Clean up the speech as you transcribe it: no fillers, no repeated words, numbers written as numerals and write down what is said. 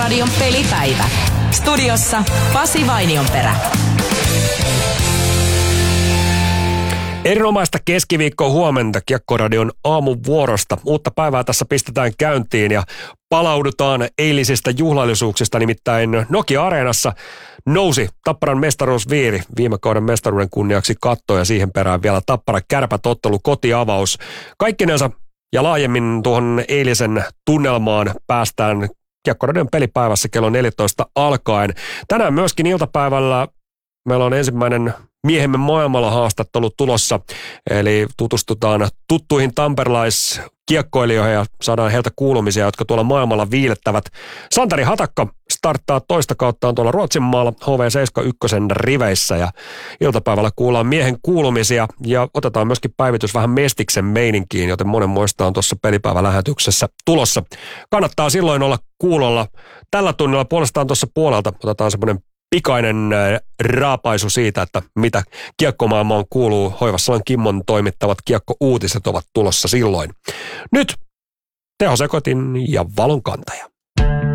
Kiekko-radion pelipäivä. Studiossa Pasi Vainionperä. Erinomaista keskiviikkoa huomenta Kiekko-radion aamuvuorosta. Uutta päivää tässä pistetään käyntiin ja palaudutaan eilisistä juhlallisuuksista, nimittäin Nokia-areenassa nousi Tapparan mestaruusviiri viime kauden mestaruuden kunniaksi kattoon ja siihen perään vielä Tappara Kärpät-ottelu kotiavaus. Kaikkinensa ja laajemmin tuohon eilisen tunnelmaan päästään Kiekko-radion pelipäivässä kello 14 alkaen. Tänään myöskin iltapäivällä meillä on ensimmäinen Miehemme maailmalla -haastattelu tulossa, eli tutustutaan tuttuihin tamperelaiskiekkoilijoihin ja saadaan heiltä kuulumisia, jotka tuolla maailmalla viilettävät. Santeri Hatakka starttaa toista kauttaan tuolla Ruotsinmaalla HV71 riveissä ja iltapäivällä kuullaan miehen kuulumisia ja otetaan myöskin päivitys vähän Mestiksen meininkiin, joten monenmoista on tuossa pelipäivälähetyksessä tulossa. Kannattaa silloin olla kuulolla. Tällä tunnilla puolestaan tuossa puolelta otetaan semmoinen pikainen raapaisu siitä, että mitä kiekkomaailmaan kuuluu. Hoivassalan Kimmon toimittavat kiekko-uutiset ovat tulossa silloin. Nyt Teho Sekotin ja valonkantaja.